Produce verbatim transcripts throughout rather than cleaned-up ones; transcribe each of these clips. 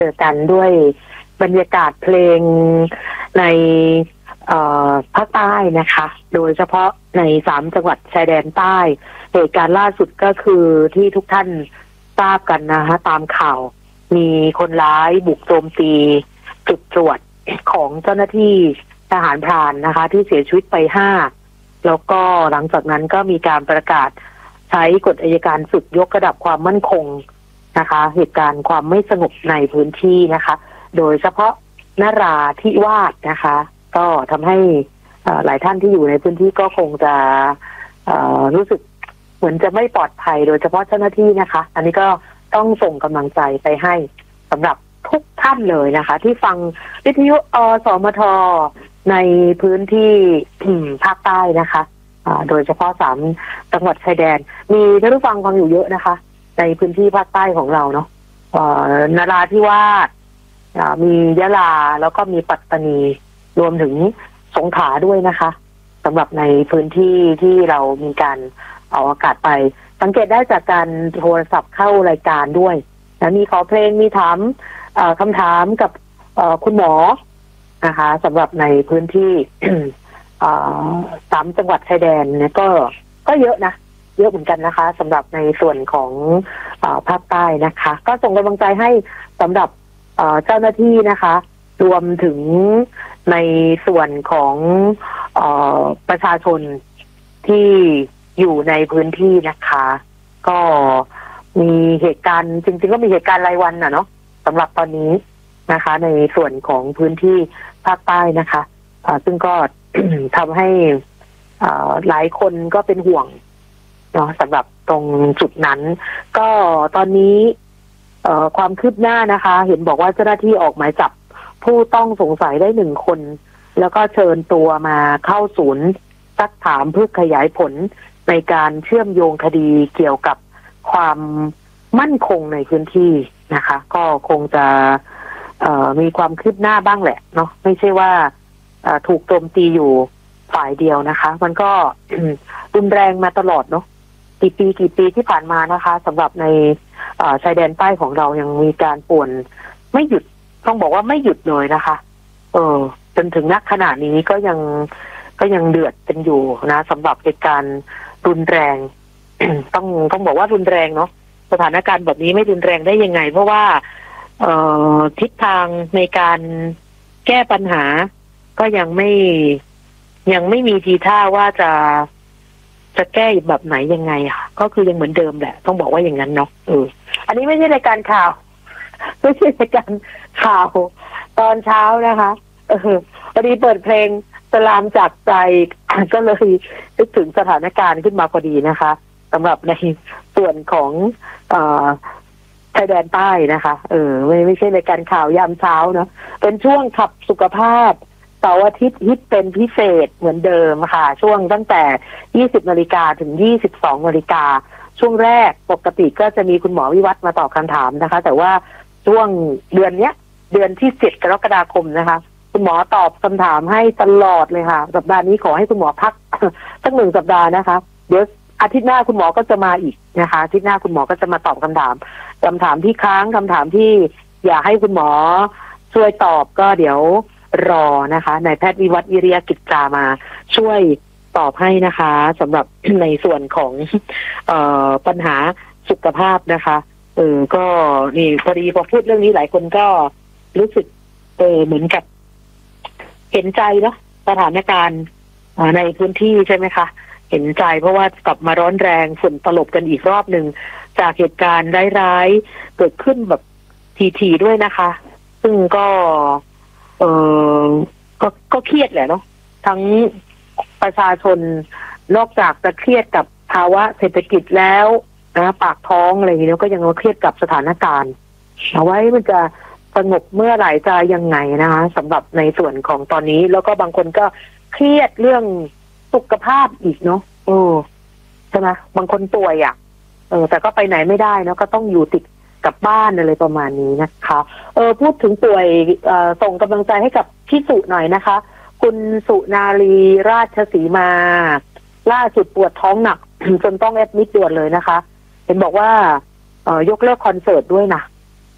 เจอกันด้วยบรรยากาศเพลงในภาคใต้นะคะโดยเฉพาะในสามจังหวัดชายแดนใต้เหตุการณ์ล่าสุดก็คือที่ทุกท่านทราบกันนะคะตามข่าวมีคนร้ายบุกโจมตีจุดตรวจของเจ้าหน้าที่ทหารพรานนะคะที่เสียชีวิตไปห้าแล้วก็หลังจากนั้นก็มีการประกาศใช้กฎอัยการศึกยกระดับความมั่นคงนะคะเหตุการณ์ความไม่สงบในพื้นที่นะคะโดยเฉพาะนราธิวาสนะคะก็ทำให้หลายท่านที่อยู่ในพื้นที่ก็คงจะรู้สึกเหมือนจะไม่ปลอดภัยโดยเฉพาะเจ้าหน้าที่นะคะอันนี้ก็ต้องส่งกำลังใจไปให้สำหรับทุกท่านเลยนะคะที่ฟังวิทยุอสมทในพื้นที่ภาคใต้นะคะโดยเฉพาะสามจังหวัดชายแดนมีท่านผู้ฟังฟังอยู่เยอะนะคะในพื้นที่ภาคใต้ของเราเนาะนราธิวาสมียะลาแล้วก็มีปัตตานีรวมถึงสงขลาด้วยนะคะสำหรับในพื้นที่ที่เรามีการออกอากาศไปสังเกตได้จากการโทรศัพท์เข้ารายการด้วยนะมีขอเพลงมีถามคำถามกับคุณหมอนะคะสำหรับในพื้นที่สามจังหวัดชายแดนเนี่ยก็ก็เยอะนะเยอะเหมือนกันนะคะสำหรับในส่วนของภาคใต้นะคะก็ส่งกำลังใจให้สำหรับเจ้าหน้าที่นะคะรวมถึงในส่วนของประชาชนที่อยู่ในพื้นที่นะคะก็มีเหตุการณ์จริงๆก็มีเหตุการณ์รายวันน่ะเนาะสำหรับตอนนี้นะคะในส่วนของพื้นที่ภาคใต้นะคะซึ่งก็ ทำให้หลายคนก็เป็นห่วงเนาะสำหรับตรงจุดนั้นก็ตอนนี้ความคืบหน้านะคะเห็นบอกว่าเจ้าหน้าที่ออกหมายจับผู้ต้องสงสัยได้หนึ่งคนแล้วก็เชิญตัวมาเข้าศูนย์ซักถามเพื่อขยายผลในการเชื่อมโยงคดีเกี่ยวกับความมั่นคงในพื้นที่นะคะก็คงจะมีความคืบหน้าบ้างแหละเนาะไม่ใช่ว่าถูกโจมตีอยู่ฝ่ายเดียวนะคะมันก็ รุนแรงมาตลอดเนาะกี่ปีกี่ปีที่ผ่านมานะคะสำหรับในชายแดนใต้ของเรายังมีการป่วนไม่หยุดต้องบอกว่าไม่หยุดเลยนะคะเออจนถึงณขณะนี้ก็ยังก็ยังเดือดกันอยู่นะสำหรับเหตุการณ์รุนแรง ต้องต้องบอกว่ารุนแรงเนาะสถานการณ์แบบนี้ไม่รุนแรงได้ยังไงเพราะว่าเอ่อทิศทางในการแก้ปัญหาก็ยังไม่ยังไม่มีทีท่าว่าจะจะแก้แบบไหนยังไงค่ะก็คือยังเหมือนเดิมแหละต้องบอกว่าอย่างนั้นเนาะเอออันนี้ไม่ใช่รายการข่าวไม่ใช่รายการข่าวตอนเช้านะคะเออพอดีเปิดเพลงสลามจากใจก็เลยนึกถึงสถานการณ์ขึ้นมาพอดีนะคะสำหรับในส่วนของเอ่อชายแดนใต้นะคะเออไม่ไม่ใช่รายการข่าวยามเช้าเนาะเป็นช่วงขับสุขภาพเสาร์อาทิตย์ฮิตเป็นพิเศษเหมือนเดิมค่ะช่วงตั้งแต่ยี่สิบนาฬิกาถึงยี่สิบสองนาฬิกาช่วงแรกปกติก็จะมีคุณหมอวิวัฒน์มาตอบคำถามนะคะแต่ว่าช่วงเดือนเนี้ยเดือนที่สิบกรกฎาคมนะคะคุณหมอตอบคำถามให้ตลอดเลยค่ะสัปดาห์นี้ขอให้คุณหมอพัก สักหนึ่งสัปดาห์นะคะเดี๋ยวอาทิตย์หน้าคุณหมอก็จะมาอีกนะคะอาทิตย์หน้าคุณหมอก็จะมาตอบคำถามคำถามที่ค้างคำถามที่อยากให้คุณหมอช่วยตอบก็เดี๋ยวรอนะคะนายแพทย์วิวัฒน์วิริยกิจจามาช่วยตอบให้นะคะสำหรับ ในส่วนของเอ่อปัญหาสุขภาพนะคะเออก็นี่พอดีพอพูดเรื่องนี้หลายคนก็รู้สึกเออเหมือนกับเห็นใจเนาะสถานการณ์ในพื้นที่ใช่ไหมคะเห็นใจเพราะว่ากลับมาร้อนแรงฝนตลบกันอีกรอบหนึ่งจากเหตุการณ์ร้ายๆเกิดขึ้นแบบทีๆด้วยนะคะซึ่งก็เออก็ก็เครียดแหละเนาะทั้งประชาชนนอกจากจะเครียดกับภาวะเศรษฐกิจแล้วนะปากท้องอะไรอย่างเงี้ยก็ยังเครียดกับสถานการณ์เอาไว้มันจะสงบเมื่อไหร่จะยังไงนะคะสำหรับในส่วนของตอนนี้แล้วก็บางคนก็เครียดเรื่องสุขภาพอีกเนาะโอ้ใช่ไหมบางคนป่วยอ่ะเออแต่ก็ไปไหนไม่ได้เนาะก็ต้องอยู่ติดกับบ้านอะไรประมาณนี้นะคะเออพูดถึงป่วยเอ่อส่งกำลังใจให้กับพี่สุหน่อยนะคะคุณสุนารีราชสีมาล่าสุดปวดท้องหนัก จนต้องแอดมิดด่วนเลยนะคะเห็นบอกว่าเอ่อยกเลิกคอนเสิร์ตด้วยนะ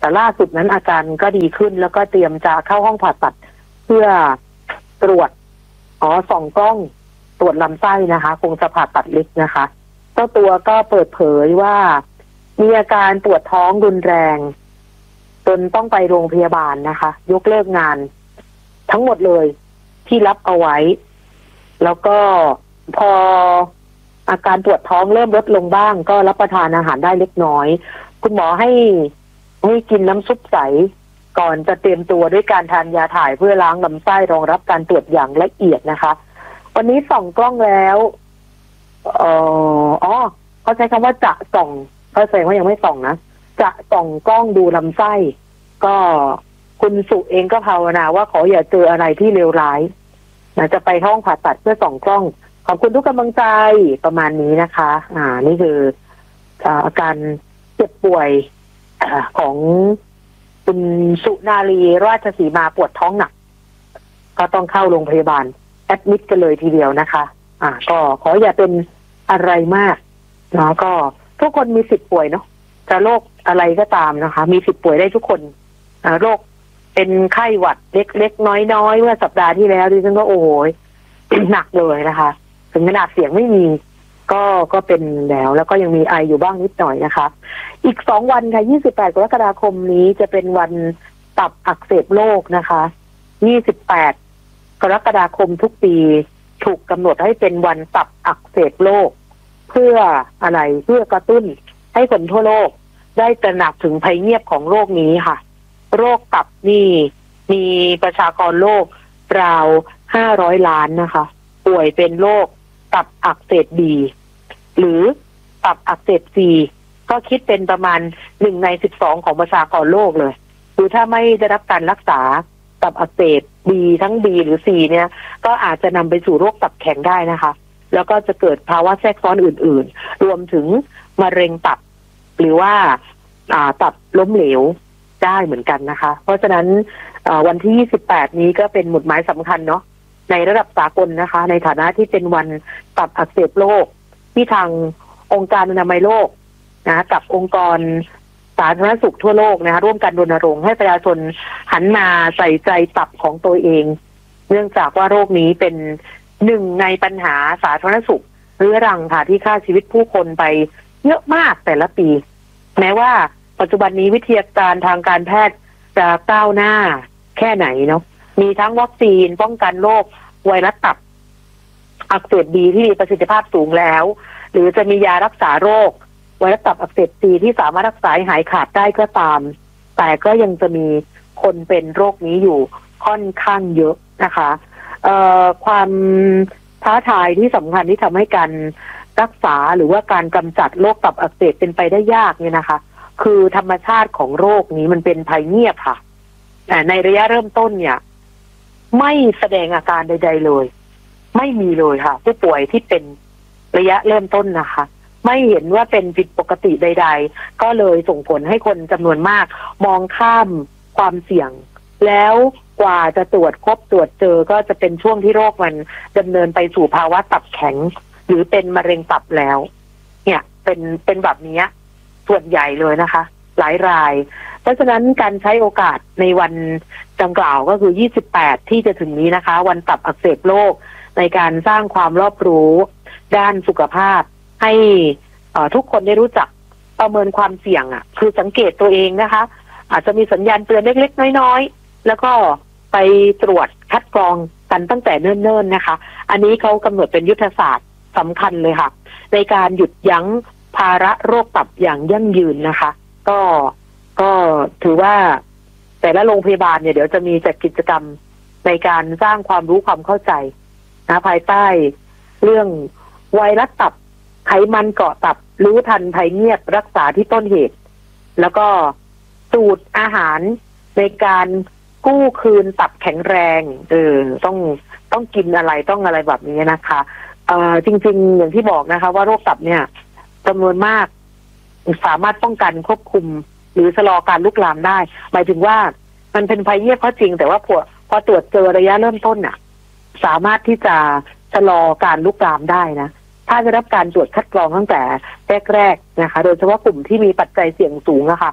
แต่ล่าสุดนั้นอาการก็ดีขึ้นแล้วก็เตรียมจะเข้าห้องผ่าตัดเพื่อตรวจอ๋อส่องกล้องตรวจลำไส้นะคะคงจะผ่าตัดเล็กนะคะเจ้าตัวก็เปิดเผยว่ามีอาการปวดท้องรุนแรงจนต้องไปโรงพยาบาลนะคะยกเลิกงานทั้งหมดเลยที่รับเอาไว้แล้วก็พออาการปวดท้องเริ่มลดลงบ้างก็รับประทานอาหารได้เล็กน้อยคุณหมอให้ให้กินน้ำซุปใสก่อนจะเตรียมตัวด้วยการทานยาถ่ายเพื่อล้างลำไส้รองรับการตรวจอย่างละเอียดนะคะวันนี้ส่องกล้องแล้วเอ่ออ๋อเขาใช้คำว่าจะส่องเขาแสดงว่ายังไม่ส่องนะจะส่องกล้องดูลำไส้ก็คุณสุเองก็ภาวนาว่าขออย่าเจออะไรที่เลวร้ายนะจะไปห้องผ่าตัดเพื่อส่องกล้องขอบคุณทุกกำลังใจประมาณนี้นะคะ อ่านี่คืออาการเจ็บป่วยของคุณสุนารีราชสีมาปวดท้องหนักก็ต้องเข้าโรงพยาบาลแอดมิดกันเลยทีเดียวนะคะ อ่าก็ขออย่าเป็นอะไรมากเนาะก็ทุกคนมีสิทธิ์ป่วยเนาะจะโรคอะไรก็ตามนะคะมีสิทธิ์ป่วยได้ทุกคนอ่าโรคเป็นไข้หวัดเล็กๆน้อยๆเมื่อสัปดาห์ที่แล้วดิฉันก็โอ้โหหนักเลยนะคะถึงขนาดเสียงไม่มีก็ก็เป็นแล้วแล้วก็ยังมีไออยู่บ้างนิดหน่อยนะคะอีกสองวันค่ะยี่สิบแปดกรกฎาคมนี้จะเป็นวันตับอักเสบโลกนะคะยี่สิบแปดกรกฎาคมทุกปีถูกกำหนดให้เป็นวันตับอักเสบโลกเพื่ออะไรเพื่อกระตุ้นให้คนทั่วโลกได้ตระหนักถึงภัยเงียบของโรคนี้ค่ะโรคตับนี่มีประชากรโลกราวห้าร้อยล้านนะคะป่วยเป็นโรคตับอักเสบบีหรือตับอักเสบซีก็คิดเป็นประมาณหนึ่งในสิบสองของประชากรโลกเลยคือถ้าไม่ได้รับการรักษาตับอักเสบบีทั้งบีหรือซีเนี่ยก็อาจจะนำไปสู่โรคตับแข็งได้นะคะแล้วก็จะเกิดภาวะแทรกซ้อนอื่นๆรวมถึงมะเร็งตับหรือว่าตับล้มเหลวได้เหมือนกันนะคะเพราะฉะนั้นวันที่ยี่สิบแปดนี้ก็เป็นหมุดหมายสำคัญเนาะในระดับสากลนะคะในฐานะที่เป็นวันตับอักเสบโลกที่ทางองค์การอนามัยโลกนะกับองค์กรสาธารณสุขทั่วโลกนะคะร่วมกันรณรงค์ให้ประชาชนหันมาใส่ใจตับของตัวเองเนื่องจากว่าโรคนี้เป็นหนึ่งในปัญหาสาธารณสุขเรื้อรังค่ะที่ฆ่าชีวิตผู้คนไปเยอะมากแต่ละปีแม้ว่าปัจจุบันนี้วิทยาการทางการแพทย์จะก้าวหน้าแค่ไหนเนาะมีทั้งวัคซีนป้องกันโรคไวรัสตับอักเสบบีที่มีประสิทธิภาพสูงแล้วหรือจะมียารักษาโรคไวรัสตับอักเสบซีที่สามารถรักษาหายขาดได้ก็ตามแต่ก็ยังจะมีคนเป็นโรคนี้อยู่ค่อนข้างเยอะนะคะเอ่อความท้าทายที่สำคัญที่ทำให้การรักษาหรือว่าการกำจัดโรคตับอักเสบเป็นไปได้ยากเนี่ยนะคะคือธรรมชาติของโรคนี้มันเป็นภัยเงียบค่ะแต่ในระยะเริ่มต้นเนี่ยไม่แสดงอาการใดๆเลยไม่มีเลยค่ะผู้ป่วยที่เป็นระยะเริ่มต้นนะคะไม่เห็นว่าเป็นผิดปกติใดๆก็เลยส่งผลให้คนจำนวนมากมองข้ามความเสี่ยงแล้วกว่าจะตรวจพบตรวจเจอก็จะเป็นช่วงที่โรคมันดำเนินไปสู่ภาวะตับแข็งหรือเป็นมะเร็งตับแล้วเนี่ยเป็นเป็นแบบนี้ส่วนใหญ่เลยนะคะหลายรายเพราะฉะนั้นการใช้โอกาสในวันดังกล่าวก็คือยี่สิบแปดที่จะถึงนี้นะคะวันตับอักเสบโลกในการสร้างความรอบรู้ด้านสุขภาพให้ทุกคนได้รู้จักประเมินความเสี่ยงอ่ะคือสังเกตตัวเองนะคะอาจจะมีสัญญาณเตือนเล็กๆน้อยๆแล้วก็ไปตรวจคัดกรองกันตั้งแต่เนิ่นๆนะคะอันนี้เขากำหนดเป็นยุทธศาสตร์สำคัญเลยค่ะในการหยุดยั้งภาระโรคตับอย่างยั่งยืนนะคะก็ก็ถือว่าแต่ละโรงพยาบาลเนี่ยเดี๋ยวจะมีจัดกิจกรรมในการสร้างความรู้ความเข้าใจนะภายใต้เรื่องไวรัสตับไขมันเกาะตับรู้ทันภัยเงียบรักษาที่ต้นเหตุแล้วก็สูตรอาหารในการกู้คืนตับแข็งแรงเออต้องต้องกินอะไรต้องอะไรแบบนี้นะคะเอ่อจริงๆอย่างที่บอกนะคะว่าโรคตับเนี่ยจำนวนมากสามารถป้องกันควบคุมหรือชะลอการลุกลามได้หมายถึงว่ามันเป็นภัยเงียบก็จริงแต่ว่าพอพอตรวจเจอระยะเริ่มต้นน่ะสามารถที่จะชะลอการลุกลามได้นะถ้าได้รับการตรวจคัดกรองตั้งแต่แรกๆนะคะโดยเฉพาะกลุ่มที่มีปัจจัยเสี่ยงสูงอะค่ะ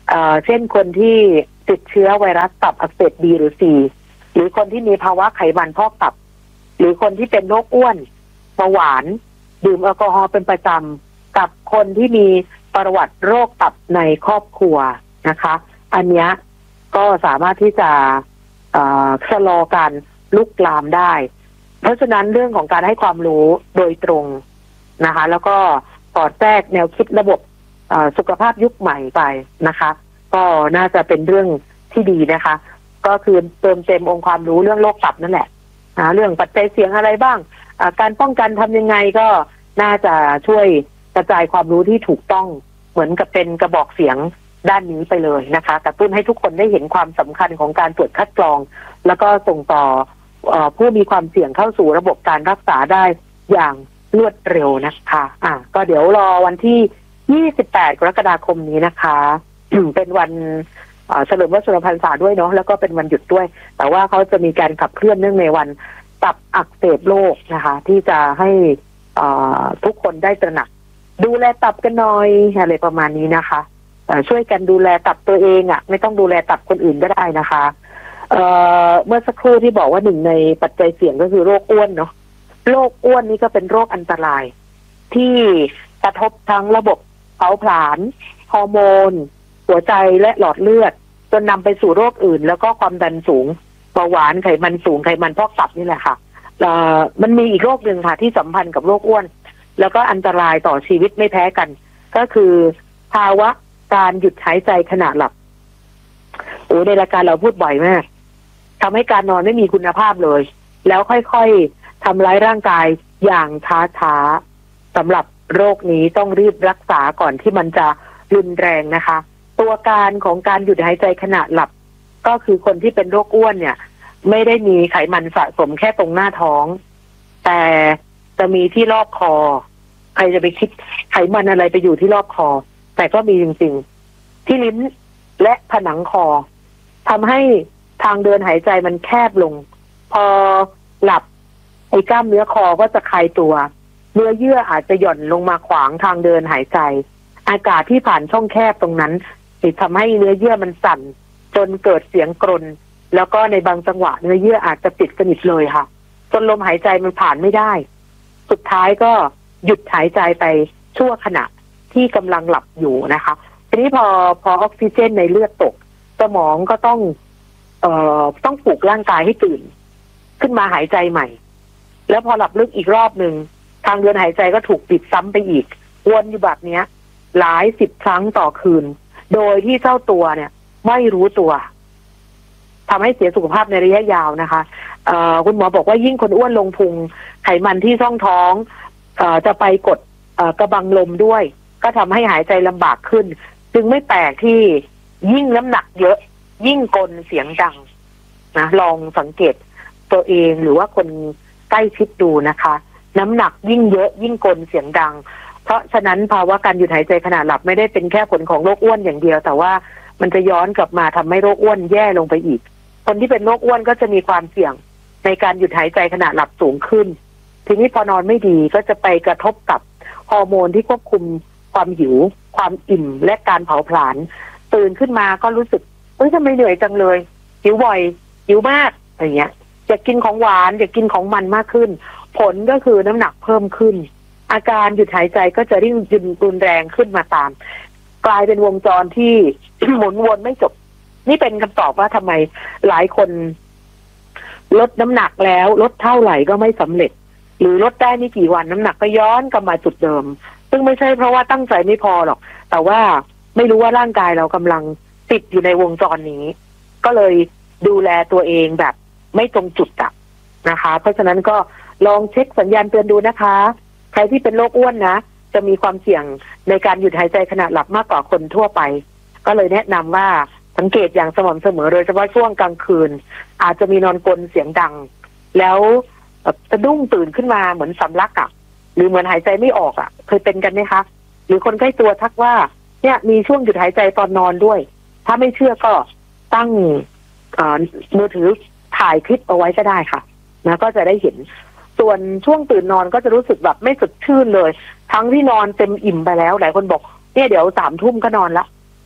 เอ่อเช่นคนที่ติดเชื้อไวรัสตับอักเสบ บี หรือ ซี หรือคนที่มีภาวะไขมันพอกตับหรือคนที่เป็นโรคอ้วนเบาหวานดื่มแอลกอฮอล์เป็นประจำกับคนที่มีประวัติโรคตับในครอบครัวนะคะอันนี้ก็สามารถที่จะชะลอการลุกลามได้เพราะฉะนั้นเรื่องของการให้ความรู้โดยตรงนะคะแล้วก็สอดแทรกแนวคิดระบบสุขภาพยุคใหม่ไปนะคะก็น่าจะเป็นเรื่องที่ดีนะคะก็คือเติมเต็มองค์ความรู้เรื่องโรคตับนั่นแหละนะเรื่องปัจจัยเสี่ยงอะไรบ้างการป้องกันทำยังไงก็น่าจะช่วยกระจายความรู้ที่ถูกต้องเหมือนกับเป็นกระบอกเสียงด้านนี้ไปเลยนะคะกระตุ้นให้ทุกคนได้เห็นความสำคัญของการตรวจคัดกรองแล้วก็ส่งต่อผู้มีความเสี่ยงเข้าสู่ระบบการรักษาได้อย่างรวดเร็วนะคะอ่ะก็เดี๋ยวรอวันที่ยี่สิบแปดกรกฎาคมนี้นะคะ เป็นวันเฉลิมพระชนมพรรษาด้วยเนาะแล้วก็เป็นวันหยุดด้วยแต่ว่าเขาจะมีการขับเคลื่อนเนื่องในวันตับอักเสบโรคนะคะที่จะให้ทุกคนได้ตระหนักดูแลตับกันหน่อยอะไรประมาณนี้นะคะช่วยกันดูแลตับตัวเองอ่ะไม่ต้องดูแลตับคนอื่นก็ได้นะคะเอ่อเมื่อสักครู่ที่บอกว่าหนึ่งในปัจจัยเสี่ยงก็คือโรคอ้วนเนาะโรคอ้วนนี่ก็เป็นโรคอันตรายที่กระทบทั้งระบบเผาผลาญฮอร์โมนหัวใจและหลอดเลือดจนนำไปสู่โรคอื่นแล้วก็ความดันสูงเบาหวานไขมันสูงไขมันพอกตับนี่แหละค่ะเอ่อมันมีอีกโรคหนึ่งค่ะที่สัมพันธ์กับโรคอ้วนแล้วก็อันตรายต่อชีวิตไม่แพ้กันก็คือภาวะการหยุดหายใจขณะหลับโอ้ในรายการเราพูดบ่อยมากทำให้การนอนไม่มีคุณภาพเลยแล้วค่อยๆทำร้ายร่างกายอย่างช้าๆสำหรับโรคนี้ต้องรีบรักษาก่อนที่มันจะรุนแรงนะคะตัวการของการหยุดหายใจขณะหลับก็คือคนที่เป็นโรคอ้วนเนี่ยไม่ได้มีไขมันสะสมแค่ตรงหน้าท้องแต่จะมีที่รอบคอใครจะไปคิดไขมันอะไรไปอยู่ที่รอบคอแต่ก็มีจริงๆที่ลิ้นและผนังคอทำให้ทางเดินหายใจมันแคบลงพอหลับไอ้กล้ามเนื้อคอก็จะคลายตัวเนื้อเยื่ออาจจะหย่อนลงมาขวางทางเดินหายใจอากาศที่ผ่านช่องแคบตรงนั้นจะทำให้เนื้อเยื่อมันสั่นจนเกิดเสียงกรนแล้วก็ในบางจังหวะเนื้อเยื่ออาจจะปิดสนิทเลยค่ะจนลมหายใจมันผ่านไม่ได้สุดท้ายก็หยุดหายใจไปชั่วขณะที่กำลังหลับอยู่นะคะทีนี้พอพอออกซิเจนในเลือดตกสมองก็ต้องเอ่อต้องปลุกร่างกายให้ตื่นขึ้นมาหายใจใหม่แล้วพอหลับลึกอีกรอบหนึ่งทางเดินหายใจก็ถูกปิดซ้ำไปอีกวนอยู่แบบนี้หลายสิบครั้งต่อคืนโดยที่เจ้าตัวเนี่ยไม่รู้ตัวทำให้เสียสุขภาพในระยะยาวนะคะเอ่อคุณหมอบอกว่ายิ่งคนอ้วนลงพุงไขมันที่ช่องท้องเอ่อจะไปกดเอ่อกระบังลมด้วยก็ทำให้หายใจลำบากขึ้นจึงไม่แปลกที่ยิ่งน้ำหนักเยอะยิ่งกลเสียงดังนะลองสังเกตตัวเองหรือว่าคนใกล้ชิดดูนะคะน้ำหนักยิ่งเยอะยิ่งกลเสียงดังเพราะฉะนั้นภาวะการหยุดหายใจขณะหลับไม่ได้เป็นแค่ผลของโรคอ้วนอย่างเดียวแต่ว่ามันจะย้อนกลับมาทำให้โรคอ้วนแย่ลงไปอีกคนที่เป็นโรคอ้วนก็จะมีความเสี่ยงในการหยุดหายใจขณะหลับสูงขึ้นทีนี้พอนอนไม่ดีก็จะไปกระทบกับฮอร์โมนที่ควบคุมความหิวความอิ่มและการเผาผลาญตื่นขึ้นมาก็รู้สึกเอ้ยทำไมเหนื่อยจังเลยหิวบ่อยหิวมากอะไรเงี้ยอยากกินของหวานอยากกินของมันมากขึ้นผลก็คือน้ำหนักเพิ่มขึ้นอาการหยุดหายใจก็จะริ่งยืนรุนแรงขึ้นมาตามกลายเป็นวงจรที่ หมุนวนไม่จบนี่เป็นคำตอบว่าทำไมหลายคนลดน้ำหนักแล้วลดเท่าไหร่ก็ไม่สำเร็จหรือลดได้ไม่กี่วันน้ำหนักก็ย้อนกลับมาจุดเดิมซึ่งไม่ใช่เพราะว่าตั้งใจไม่พอหรอกแต่ว่าไม่รู้ว่าร่างกายเรากำลังติดอยู่ในวงจรนี้ก็เลยดูแลตัวเองแบบไม่ตรงจุดอะนะคะเพราะฉะนั้นก็ลองเช็คสัญญาณเตือนดูนะคะใครที่เป็นโรคอ้วนนะจะมีความเสี่ยงในการหยุดหายใจขณะหลับมากกว่าคนทั่วไปก็เลยแนะนำว่าสังเกตอย่างสม่ำเสมอโดยเฉพาะช่วงกลางคืนอาจจะมีนอนกลนเสียงดังแล้วสะดุ้งตื่นขึ้นมาเหมือนสำลักอะหรือเหมือนหายใจไม่ออกอะเคยเป็นกันไหมคะหรือคนใกล้ตัวทักว่าเนี่ยมีช่วงหยุดหายใจตอนนอนด้วยถ้าไม่เชื่อก็ตั้งมือถือถ่ายคลิปเอาไว้ก็ได้ค่ะนะก็จะได้เห็นส่วนช่วงตื่นนอนก็จะรู้สึกแบบไม่สดชื่นเลยทั้งที่นอนเต็มอิ่มไปแล้วหลายคนบอกเนี่ยเดี๋ยวสามทุ่มก็นอนละ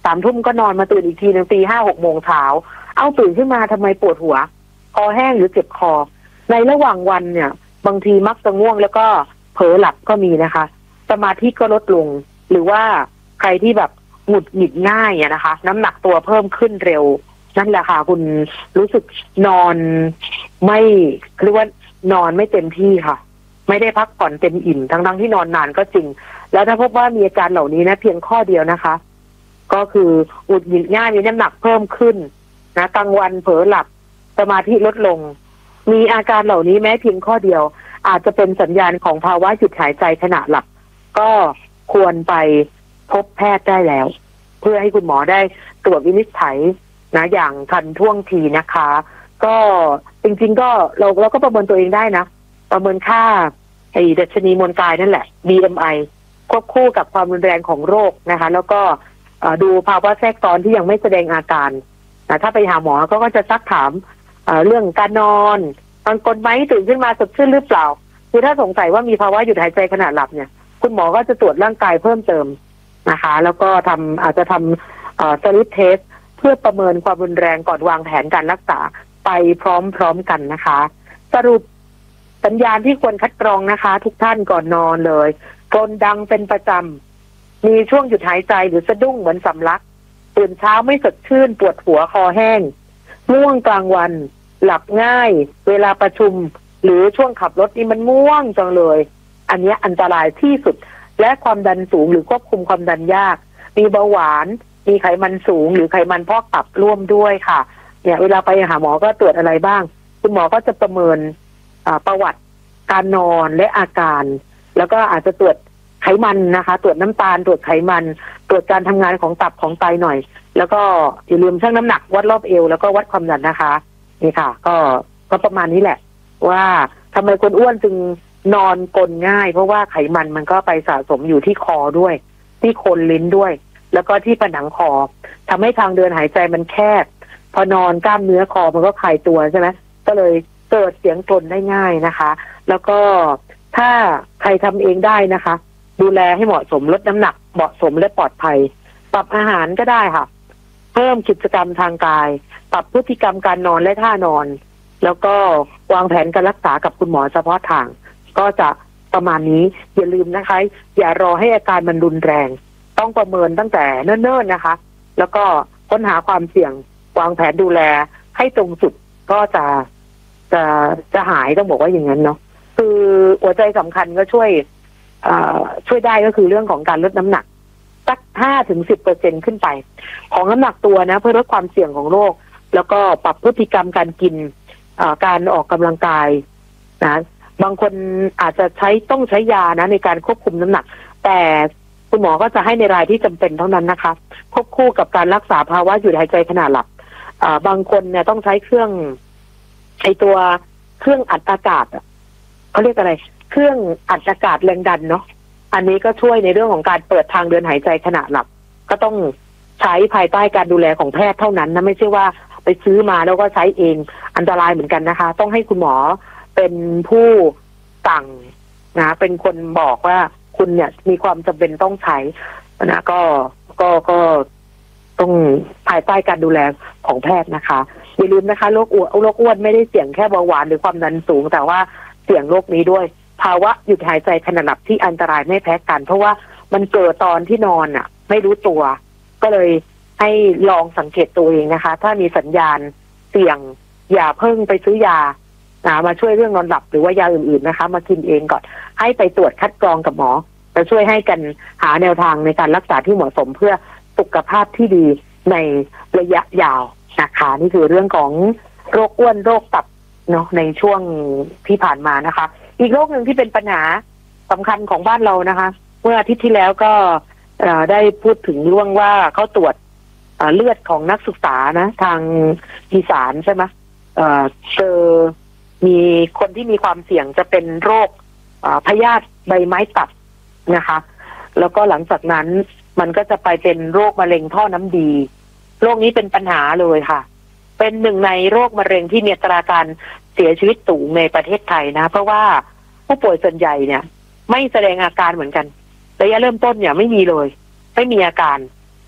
สามทุ่มก็นอนมาตื่นอีกทีหนึ่งตีห้าหกโมงเช้าเอาตื่นขึ้นมาทำไมปวดหัวคอแห้งหรือเจ็บคอในระหว่างวันเนี่ยบางทีมักจะง่วงแล้วก็เผลอหลับก็มีนะคะสมาธิก็ลดลงหรือว่าใครที่แบบหงุดหงิดง่ายอะนะคะน้ำหนักตัวเพิ่มขึ้นเร็วนั่นแหละค่ะคุณรู้สึกนอนไม่เรียกว่านอนไม่เต็มที่ค่ะไม่ได้พักผ่อนเต็มอิ่มทั้งๆที่นอนนานก็จริงแล้วถ้าพบว่ามีอาการเหล่านี้นะเพียงข้อเดียวนะคะก็คือหงุดหงิดง่ายมีน้ำหนักเพิ่มขึ้นนะกลางวันเผลอหลับสมาธิลดลงมีอาการเหล่านี้แม้เพียงข้อเดียวอาจจะเป็นสัญญาณของภาวะหยุดหายใจขณะหลับก็ควรไปพบแพทย์ได้แล้วเพื่อให้คุณหมอได้ตรวจวินิจฉัยนะอย่างทันท่วงทีนะคะก็จริงๆก็เราเราก็ประเมินตัวเองได้นะประเมินค่าไอ้ดัชนีมวลกายนั่นแหละ บี เอ็ม ไอ ควบคู่กับความรุนแรงของโรคนะคะแล้วก็ดูภาวะแทรกซ้อนที่ยังไม่แสดงอาการนะถ้าไปหาหมอเขาก็จะซักถามเรื่องการนอนนอนกลนไหมตื่นขึ้นมาสดชื่นหรือเปล่าคือถ้าสงสัยว่ามีภาวะหยุดหายใจขณะหลับเนี่ยคุณหมอก็จะตรวจร่างกายเพิ่มเติมนะคะแล้วก็ทำอาจจะทำสลิปเทสเพื่อประเมินความรุนแรงก่อนวางแผนการรักษาไปพร้อมๆกันนะคะสรุปสัญญาณที่ควรคัดกรองนะคะทุกท่านก่อนนอนเลยกรนดังเป็นประจำมีช่วงหยุดหายใจหรือสะดุ้งเหมือนสำลักตื่นเช้าไม่สดชื่นปวดหัวคอแห้งง่วงกลางวันหลับง่ายเวลาประชุมหรือช่วงขับรถนี่มันง่วงจังเลยอันนี้อันตรายที่สุดและความดันสูงหรือควบคุมความดันยากมีเบาหวานมีไขมันสูงหรือไขมันพอกตับร่วมด้วยค่ะเนี่ยเวลาไปหาหมอก็ตรวจอะไรบ้างคุณหมอก็จะประเมินประวัติการนอนและอาการแล้วก็อาจจะตรวจไขมันนะคะตรวจน้ำตาลตรวจไขมันตรวจการทำงานของตับของไตหน่อยแล้วก็อย่าลืมชั่งน้ำหนักวัดรอบเอวแล้วก็วัดความดันนะคะนี่ค่ะก็ก็ประมาณนี้แหละว่าทำไมคนอ้วนจึงนอนกลนง่ายเพราะว่าไขมันมันก็ไปสะสมอยู่ที่คอด้วยที่โคนลิ้นด้วยแล้วก็ที่ผนังคอทำให้ทางเดินหายใจมันแคบพอนอนกล้ามเนื้อคอมันก็คลายตัวใช่ไหมก็เลยเกิดเสียงกลนได้ง่ายนะคะแล้วก็ถ้าใครทำเองได้นะคะดูแลให้เหมาะสมลดน้ำหนักเหมาะสมและปลอดภัยปรับอาหารก็ได้ค่ะเพิ่มกิจกรรมทางกายปรับพฤติกรรมการนอนและท่านอนแล้วก็วางแผนการรักษากับคุณหมอเฉพาะทางก็จะประมาณนี้อย่าลืมนะคะอย่ารอให้อาการมันรุนแรงต้องประเมินตั้งแต่เนิ่นๆนะคะแล้วก็ค้นหาความเสี่ยงวางแผนดูแลให้ตรงจุดก็จะจะจะหายต้องบอกว่าอย่างนั้นเนาะคือหัวใจสำคัญก็ช่วยช่วยได้ก็คือเรื่องของการลดน้ำหนักสักห้าถึงสิบเปอร์เซ็นขึ้นไปของน้ำหนักตัวนะเพื่อลดความเสี่ยงของโรคแล้วก็ปรับพฤติกรรมการกินการออกกำลังกายนะบางคนอาจจะใช้ต้องใช้ยานะในการควบคุมน้ำหนักแต่คุณหมอก็จะให้ในรายที่จำเป็นเท่านั้นนะคะควบคู่กับการรักษาภาวะหยุดหายใจขณะหลับบางคนเนี่ยต้องใช้เครื่องไอตัวเครื่องอัดอากาศเขาเรียกอะไรเครื่องอัดอากาศแรงดันเนาะอันนี้ก็ช่วยในเรื่องของการเปิดทางเดินหายใจขณะหลับก็ต้องใช้ภายใต้การดูแลของแพทย์เท่านั้นนะไม่ใช่ว่าไปซื้อมาแล้วก็ใช้เองอันตรายเหมือนกันนะคะต้องให้คุณหมอเป็นผู้สั่งนะเป็นคนบอกว่าคุณเนี่ยมีความจำเป็นต้องใช้นะก็ก็ก็ต้องภายใต้การดูแลของแพทย์นะคะอย่าลืมนะคะโรคอ้วนโรคอ้วนไม่ได้เสี่ยงแค่เบาหวานหรือความดันสูงแต่ว่าเสี่ยงโรคนี้ด้วยภาวะหยุดหายใจขณะหลับที่อันตรายไม่แพ้กันเพราะว่ามันเกิดตอนที่นอนอ่ะไม่รู้ตัวก็เลยให้ลองสังเกตตัวเองนะคะถ้ามีสัญญาณเสี่ยงอย่าเพิ่งไปซื้อยามาช่วยเรื่องนอนหลับหรือว่ายาอื่นๆนะคะมากินเองก่อนให้ไปตรวจคัดกรองกับหมอจะช่วยให้กันหาแนวทางในการรักษาที่เหมาะสมเพื่อสุขภาพที่ดีในระยะยาวนะคะนี่คือเรื่องของโรคอ้วนโรคตับเนาะในช่วงที่ผ่านมานะคะอีกโรคหนึ่งที่เป็นปัญหาสำคัญของบ้านเรานะคะเมื่ออาทิตย์ที่แล้วก็ได้พูดถึงเรื่องว่าเขาตรวจเลือดของนักศึกษานะทางอีสานใช่ไหมเจอมีคนที่มีความเสี่ยงจะเป็นโรคพยาธิใบไม้ตับนะคะแล้วก็หลังจากนั้นมันก็จะไปเป็นโรคมะเร็งท่อน้ำดีโรคนี้เป็นปัญหาเลยค่ะเป็นหนึ่งในโรคมะเร็งที่มีอัตราการเสียชีวิตสูงในประเทศไทยนะเพราะว่าผู้ป่วยส่วนใหญ่เนี่ยไม่แสดงอาการเหมือนกันระยะเริ่มต้นเนี่ยไม่มีเลยไม่มีอาการ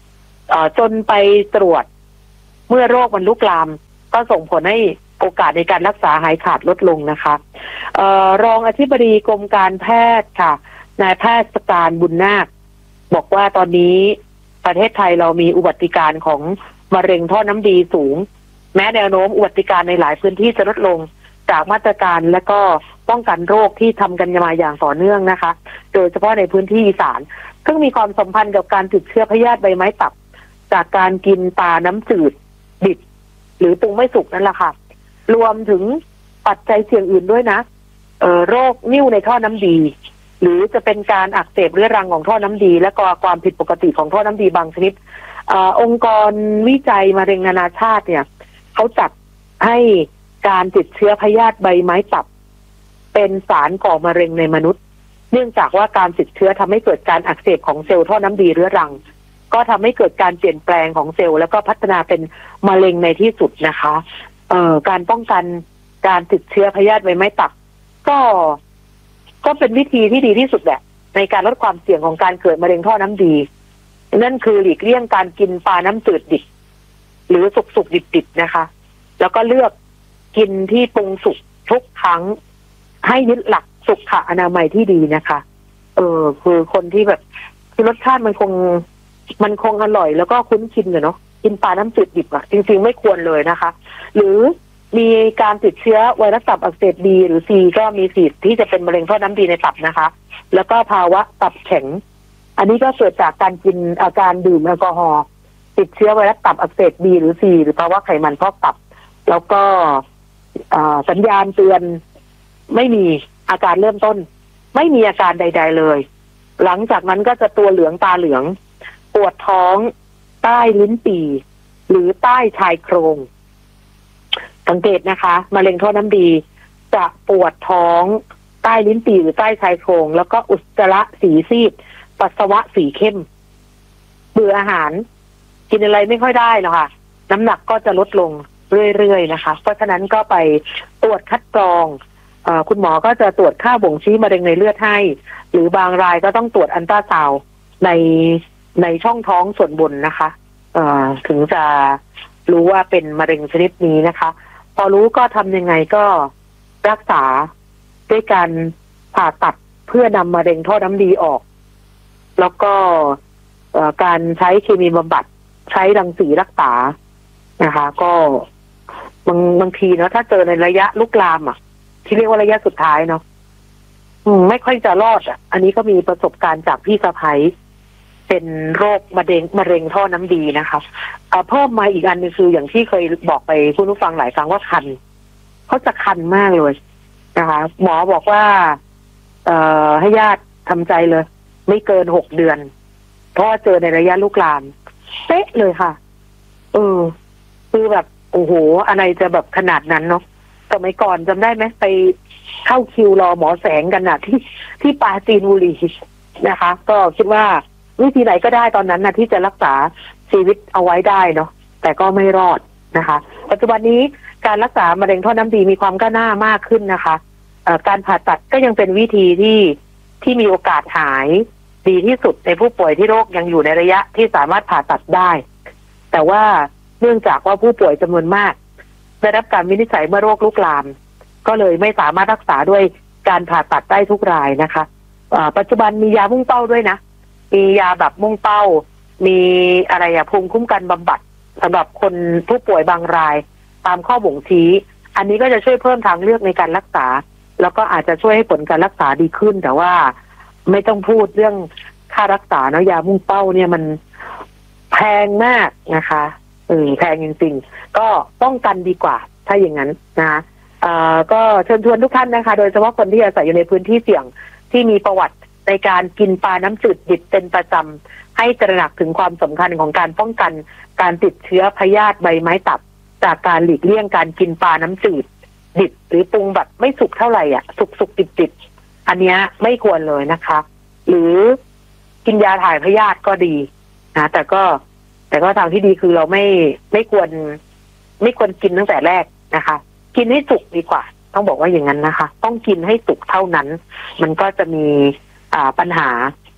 จนไปตรวจเมื่อโรคมันลุกลามก็ส่งผลให้โอกาสในการรักษาหายขาดลดลงนะคะเอ่อรองอธิบดีกรมการแพทย์ค่ะนายแพทย์สการบุญนาคบอกว่าตอนนี้ประเทศไทยเรามีอุบัติการของมะเร็งท่อน้ำดีสูงแม้แนวโน้มอุบัติการในหลายพื้นที่จะลดลงจากมาตรการและก็ป้องกันโรคที่ทำกันมาอย่างต่อเนื่องนะคะโดยเฉพาะในพื้นที่อีสานซึ่งมีความสัมพันธ์กับการติดเชื้อพยาธิใบไม้ตับจากการกินปลาน้ำจืดดิบหรือปรุงไม่สุกนั่นแหละค่ะรวมถึงปัจจัยเสี่ยงอื่นด้วยนะเอ่อโรคนิ่วในท่อน้ำดีหรือจะเป็นการอักเสบเรื้อรังของท่อน้ำดีและก็ความผิดปกติของท่อน้ำดีบางชนิดเอ่อองค์กรวิจัยมะเร็งนานาชาติเนี่ยเขาจัดให้การติดเชื้อพยาธิใบไม้ตับเป็นสารก่อมะเร็งในมนุษย์เนื่องจากว่าการติดเชื้อทำให้เกิดการอักเสบของเซลล์ท่อน้ำดีเรื้อรังก็ทำให้เกิดการเปลี่ยนแปลงของเซลล์แล้วก็พัฒนาเป็นมะเร็งในที่สุดนะคะเอ่อการป้องกันการติดเชื้อพยาธิใบไม้ตับก็ก็เป็นวิธีที่ดีที่สุดแหละในการลดความเสี่ยงของการเกิดมะเร็งท่อน้ำดีนั่นคือหลีกเลี่ยงการกินปลาน้ำจืดดิบหรือสุกๆดิบๆนะคะแล้วก็เลือกกินที่ปรุงสุกทุกครั้งให้ยึดหลักสุขอนามัยที่ดีนะคะเออคือคนที่แบบคือรสชาติมันคงมันคงอร่อยแล้วก็คุ้นชินเนาะกินปลาน้ำจืดดิบอ่ะจริงๆไม่ควรเลยนะคะหรือมีการติดเชื้อไวรัสตับอักเสบบีหรือซีก็มีสิทธิ์ที่จะเป็นมะเร็งท่อน้ำดีในตับนะคะแล้วก็ภาวะตับแข็งอันนี้ก็เกิดจากการกินอาการดื่มแอลกอฮอล์ติดเชื้อไวรัสตับอักเสบบีหรือซีหรือภาวะไขมันพอกตับแล้วก็สัญญาณเตือนไม่มีอาการเริ่มต้นไม่มีอาการใดๆเลยหลังจากนั้นก็จะตัวเหลืองตาเหลืองปวดท้องใต้ลิ้นปี่หรือใต้ชายโครงสังเกตนะคะมะเร็งท่อน้ำดีจะปวดท้องใต้ลิ้นปี่หรือใต้ชายโครงแล้วก็อุจจาระสีซีดปัสสาวะสีเข้มเบื่ออาหารกินอะไรไม่ค่อยได้หรอกค่ะน้ำหนักก็จะลดลงเรื่อยๆนะคะเพราะฉะนั้นก็ไปตรวจคัดกรองเอ่อคุณหมอก็จะตรวจค่าบ่งชี้มะเร็งในเลือดให้หรือบางรายก็ต้องตรวจอัลตราซาวด์ในในช่องท้องส่วนบนนะคะเอ่อถึงจะรู้ว่าเป็นมะเร็งชนิดนี้นะคะพอรู้ก็ทำยังไงก็รักษาด้วยการผ่าตัดเพื่อนำมะเร็งท่อน้ำดีออกแล้วก็การใช้เคมีบำบัดใช้รังสีรักษานะคะก็บางบางทีเนาะถ้าเจอในระยะลุกลามอ่ะที่เรียกว่าระยะสุดท้ายเนาะไม่ค่อยจะรอดอ่ะอันนี้ก็มีประสบการณ์จากพี่สะใภ้เป็นโรคมะเร็งมะเร็งท่อน้ำดีนะคะเพิ่มมาอีกอันนึงคืออย่างที่เคยบอกไปคุณผู้ฟังหลายครั้งว่าคันเขาจะคันมากเลยนะคะหมอบอกว่าเอ่อให้ญาติทำใจเลยไม่เกินหกเดือนเพราะว่าเจอในระยะลุกลามเป๊ะเลยค่ะเออคือแบบโอ้โหอะไรจะแบบขนาดนั้นเนาะสมัยก่อนจำได้ไหมไปเข้าคิวรอหมอแสงกันนะที่ที่ปราจีนบุรีนะคะก็คิดว่าวิธีไหนก็ได้ตอนนั้นนะที่จะรักษาชีวิตเอาไว้ได้เนาะแต่ก็ไม่รอดนะคะปัจจุบันนี้การรักษามะเร็งท่อน้ำดีมีความก้าวหน้ามากขึ้นนะคะการผ่าตัดก็ยังเป็นวิธีที่ที่มีโอกาสหายดีที่สุดในผู้ป่วยที่โรคยังอยู่ในระยะที่สามารถผ่าตัดได้แต่ว่าเนื่องจากว่าผู้ป่วยจำนวนมากได้รับการวินิจฉัยเมื่อโรคลุกลามก็เลยไม่สามารถรักษาด้วยการผ่าตัดได้ทุกรายนะคะปัจจุบันมียามุ่งเป้าด้วยนะมียาแบบมุ่งเป้ามีอะไรอะภูมิคุ้มกันบำบัดสำหรับคนผู้ป่วยบางรายตามข้อบ่งชี้อันนี้ก็จะช่วยเพิ่มทางเลือกในการรักษาแล้วก็อาจจะช่วยให้ผลการรักษาดีขึ้นแต่ว่าไม่ต้องพูดเรื่องค่ารักษาเนาะยามุ่งเป้าเนี่ยมันแพงมากนะคะเออแพงจริงๆก็ป้องกันดีกว่าถ้าอย่างนั้นนะคะอ่าก็เชิญชวนทุกท่านนะคะโดยเฉพาะคนที่อาศัยอยู่ในพื้นที่เสี่ยงที่มีประวัติในการกินปลาน้ำจืดดิบเป็นประจำให้ตระหนักถึงความสำคัญของการป้องกันการติดเชื้อพยาธิใบไม้ตับจากการหลีกเลี่ยงการกินปลาน้ำจืดดิบหรือปรุงแบบไม่สุกเท่าไหร่อ่ะสุกสุกดิบดิบอันนี้ไม่ควรเลยนะคะหรือกินยาถ่ายพยาธิก็ดีนะแต่ก็แต่ก็ทางที่ดีคือเราไม่ไม่ควรไม่ควรกินตั้งแต่แรกนะคะกินให้สุกดีกว่าต้องบอกว่าอย่างนั้นนะคะต้องกินให้สุกเท่านั้นมันก็จะมีอ่าปัญหา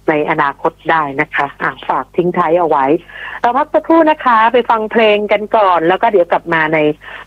ในอนาคตได้นะคะอ่ะฝากทิ้งท้ายเอาไว้เราพักสักครู่นะคะไปฟังเพลงกันก่อนแล้วก็เดี๋ยวกลับมาใน